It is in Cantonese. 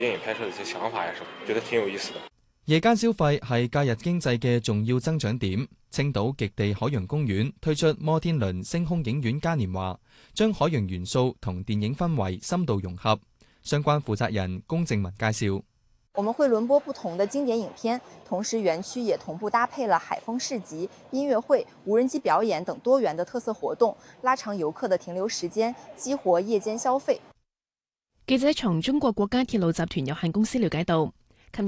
電影拍攝的一些想法呀什麼，覺得挺有意思的。 夜間消費係假日經濟嘅重要增長點。青島極地海洋公園推出摩天輪星空影院嘉年華，將海洋元素同電影氛圍深度融合。相關負責人龔正文介紹， 我們會輪播不同的經典影片，同時園區也同步搭配了海風市集、音樂會、無人機表演等多元的特色活動，拉長遊客的停留時間，激活夜間消費。 記者從中國國家鐵路集團有限公司了解到，